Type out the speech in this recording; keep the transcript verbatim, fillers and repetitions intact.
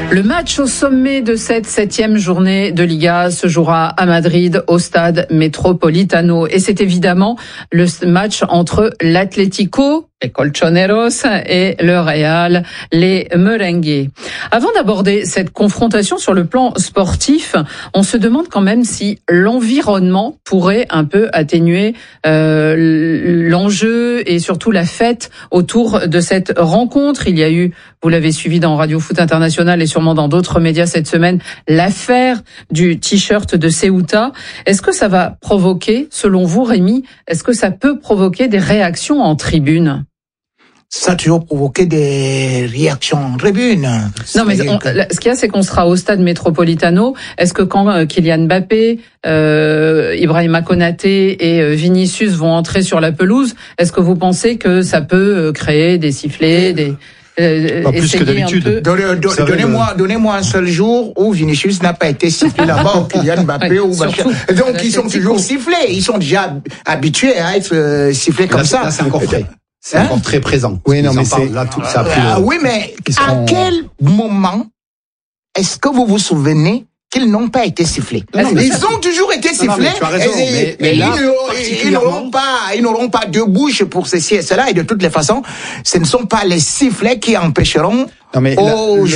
Le match au sommet de cette septième journée de Liga se jouera à Madrid au stade Metropolitano. Et c'est évidemment le match entre l'Atlético, les Colchoneros, et le Real, les Merengues. Avant d'aborder cette confrontation sur le plan sportif, on se demande quand même si l'environnement pourrait un peu atténuer euh, l'enjeu et surtout la fête autour de cette rencontre. Il y a eu, vous l'avez suivi dans Radio Foot International et sûrement dans d'autres médias cette semaine, l'affaire du t-shirt de Ceuta. Est-ce que ça va provoquer, selon vous, Rémi, est-ce que ça peut provoquer des réactions en tribune ? Ça a toujours provoqué des réactions en tribune. Non, mais on, que... ce qu'il y a, c'est qu'on sera au stade Metropolitano. Est-ce que quand euh, Kylian Mbappé, euh, Ibrahima Konaté et euh, Vinicius vont entrer sur la pelouse, est-ce que vous pensez que ça peut euh, créer des sifflets, des... Euh, pas plus que d'habitude. Donnez, don, donnez-moi, le... donnez-moi un seul jour où Vinicius n'a pas été sifflé là-bas, ou Kylian Mbappé, ou machin. Donc ils sont toujours sifflés. Ils sont déjà habitués à être euh, sifflés là, comme ça. Là, c'est encore frais. C'est hein? encore très présent. Oui, non, mais c'est là tout ça. Ah le... oui, mais à ont... quel moment est-ce que vous vous souvenez qu'ils n'ont pas été sifflés? Non, non, ils ont toujours été sifflés. Non, non, mais tu as raison, et, mais, mais là, ils n'auront pas, ils n'auront pas deux bouches pour ceci et cela. Et de toutes les façons, ce ne sont pas les sifflets qui empêcheront non, mais aux